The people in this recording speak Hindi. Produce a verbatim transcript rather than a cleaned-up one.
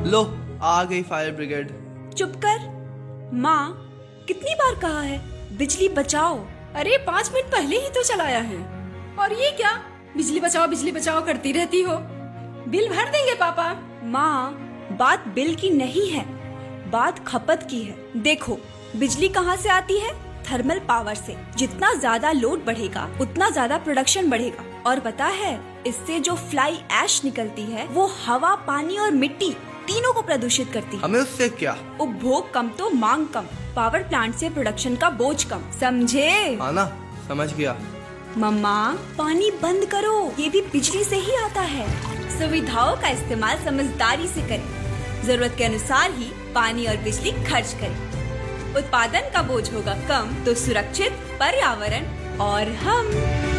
लो आ गई फायर ब्रिगेड। चुप कर। माँ, कितनी बार कहा है बिजली बचाओ। अरे पाँच मिनट पहले ही तो चलाया है। और ये क्या बिजली बचाओ बिजली बचाओ करती रहती हो? बिल भर देंगे पापा। माँ, बात बिल की नहीं है, बात खपत की है। देखो, बिजली कहाँ से आती है? थर्मल पावर से। जितना ज्यादा लोड बढ़ेगा उतना ज्यादा प्रोडक्शन बढ़ेगा। और पता है, इससे जो फ्लाई ऐश निकलती है वो हवा, पानी और मिट्टी तीनों को प्रदूषित करती है। हमें उससे क्या? उपभोग कम तो मांग कम। पावर प्लांट से प्रोडक्शन का बोझ कम, समझे? हाँ ना, समझ गया। मम्मा, पानी बंद करो, ये भी बिजली से ही आता है। सुविधाओं का इस्तेमाल समझदारी से करें। जरूरत के अनुसार ही पानी और बिजली खर्च करें। उत्पादन का बोझ होगा कम तो सुरक्षित पर्यावरण और हम।